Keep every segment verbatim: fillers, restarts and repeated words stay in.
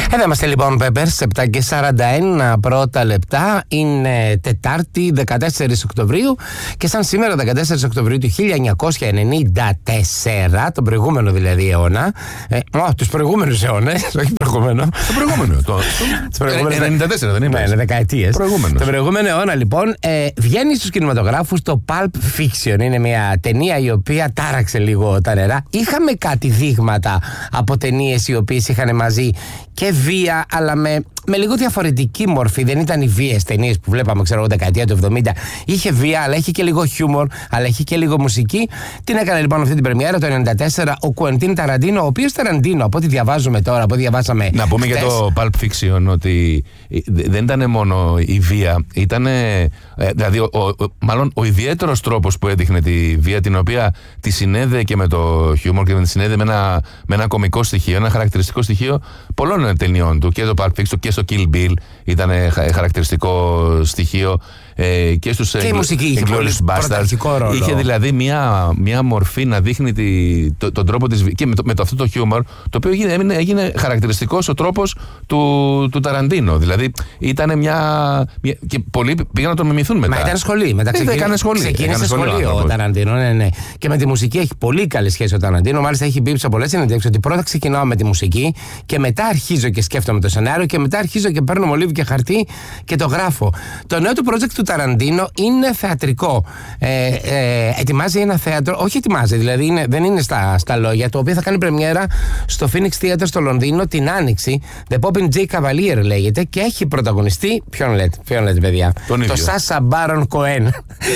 Εδώ είμαστε λοιπόν, Peppers, επτά και σαράντα ένα πρώτα λεπτά. Είναι Τετάρτη, δεκατέσσερις Οκτωβρίου. Και σαν σήμερα, δεκατέσσερις Οκτωβρίου του χίλια εννιακόσια ενενήντα τέσσερα, τον προηγούμενο δηλαδή αιώνα. Ε, oh, τους προηγούμενους αιώνες, όχι προηγούμενο. Το προηγούμενο. Το ενενήντα τέσσερα δεν είναι. Ναι, δεκαετίες. Προηγούμενος. Το προηγούμενο αιώνα λοιπόν ε, βγαίνει στους κινηματογράφους το Pulp Fiction. Είναι μια ταινία η οποία τάραξε λίγο τα νερά. Είχαμε κάτι δείγματα από ταινίες οι οποίες είχαν μαζί και βία, αλλά με, με λίγο διαφορετική μορφή. Δεν ήταν οι βίαιες ταινίες που βλέπαμε, ξέρω εγώ, δεκαετία του εβδομήντα. Είχε βία, αλλά είχε και λίγο χιούμορ, αλλά είχε και λίγο μουσική. Την έκανε λοιπόν αυτή την πρεμιέρα το ενενήντα τέσσερα ο Κουεντίν Ταραντίνο, ο οποίος Ταραντίνο, από ό,τι διαβάζουμε τώρα, από ό,τι διαβάσαμε. Να πούμε χτες για το Pulp Fiction ότι δεν ήταν μόνο η βία, ήταν. Δηλαδή, ο, ο, μάλλον ο ιδιαίτερος τρόπος που έδειχνε τη βία, την οποία τη συνέδεε και με το χιούμορ και τη συνέδεε με ένα, με ένα κωμικό στοιχείο, ένα χαρακτηριστικό στοιχείο πολλών ταινιών του. Και το Pulp Fiction και στο Kill Bill ήταν χαρακτηριστικό στοιχείο. Ε, και στους και η μουσική είχε πρωταρχικό ρόλο. Είχε δηλαδή μια, μια μορφή να δείχνει τη, το, τον τρόπο της. Και με, το, με το αυτό το χιούμορ, το οποίο έγινε, έγινε χαρακτηριστικός ο τρόπος του, του Ταραντίνο. Δηλαδή ήταν μια. μια και πολλοί πήγαν να τον μιμηθούν μετά. Μα ήταν σχολή. Μετά ξεκίνησε, έκανε σχολή. Ξεκίνησε έκανε σχολείο σχολείο, ο Ταραντίνο. Ναι, ναι. Και με τη μουσική έχει πολύ καλή σχέση ο Ταραντίνο. Μάλιστα έχει πει σε πολλές συνεντεύξεις ότι πρώτα ξεκινάω με τη μουσική και μετά αρχίζω και σκέφτομαι το σενάριο και μετά αρχίζω και παίρνω μολύβι και χαρτί και το γράφω. Το νέο του project του Ταραντίνο είναι θεατρικό. Ε, ε, ετοιμάζει ένα θέατρο, όχι ετοιμάζει, δηλαδή είναι, δεν είναι στα, στα λόγια, το οποίο θα κάνει πρεμιέρα στο Phoenix Theatre στο Λονδίνο την Άνοιξη. The Poppin' J. Cavalier λέγεται και έχει πρωταγωνιστή. Ποιον λέτε, ποιον λέτε, παιδιά? Τον το Σάσα Μπάρον Κοέν.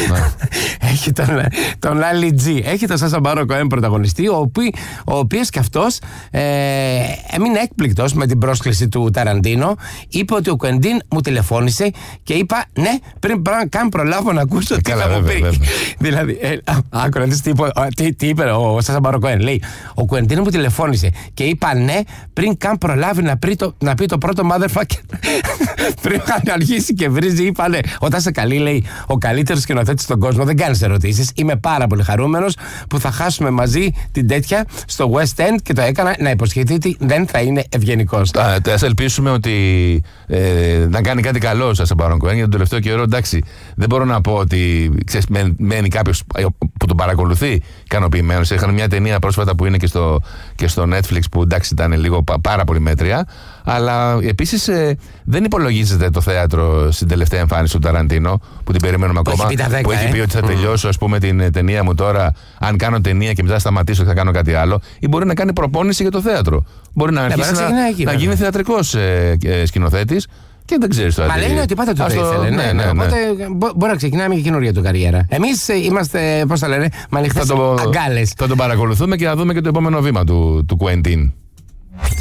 Έχει τον, τον Λάλι Τζι. Έχει τον Σάσα Μπάρον Κοέν πρωταγωνιστή, ο, οποίος, ο οποίος και αυτός ε, έμεινε έκπληκτος με την πρόσκληση του Ταραντίνο. Είπε ότι ο Κουεντίν μου τηλεφώνησε και είπα ναι, πριν καν προλάβω να ακούσω τι θα μου πει. Δηλαδή, άκου να δεις τι είπε ο Σάσα Μπάρον Κοέν. Λέει, ο Κουεντίν μου τηλεφώνησε και είπα ναι, πριν καν προλάβει να πει το, να πει το πρώτο motherfucker. Πριν αρχίσει και βρίζει, είπα ναι. Όταν είσαι καλή, λέει, ο καλύτερος σκηνοθέτης στον κόσμο, δεν κάνεις ερωτήσεις. Είμαι πάρα πολύ χαρούμενος που θα χάσουμε μαζί την τέτοια στο West End και το έκανα να υποσχεθεί ότι δεν θα είναι ευγενικός. Ας ελπίσουμε ότι ε, να κάνει κάτι καλό σας Μπάρον Κοέν, για τον τελευταίο καιρό. Εντάξει, δεν μπορώ να πω ότι ξέρεις, μένει κάποιος που τον παρακολουθεί ικανοποιημένος. Είχαν μια ταινία πρόσφατα που είναι και στο, και στο Netflix που εντάξει ήταν λίγο πάρα πολύ μέτρια. Αλλά επίσης ε, δεν υπολογίζεται το θέατρο στην τελευταία εμφάνιση του Ταραντίνο που την περιμένουμε που ακόμα. Έχει δέκα, που έχει πει ε? ότι θα Mm. τελειώσω ας πούμε την ταινία μου τώρα. Αν κάνω ταινία και μετά σταματήσω και θα κάνω κάτι άλλο. Ή μπορεί να κάνει προπόνηση για το θέατρο. Μπορεί να αρχίσει να, να, εκεί, να γίνει θεατρικός ε, ε, σκηνοθέτης. Και δεν ξέρεις τώρα. Μα λένε ότι πάντα το ήθελε. Ναι, ναι, ναι, ναι. Οπότε μπορεί να ξεκινάμε και καινούργια του καριέρα. Εμείς είμαστε, πώς θα λένε, με ανοιχτές αγκάλες. Θα τον παρακολουθούμε και να δούμε και το επόμενο βήμα του, του Κουεντίν.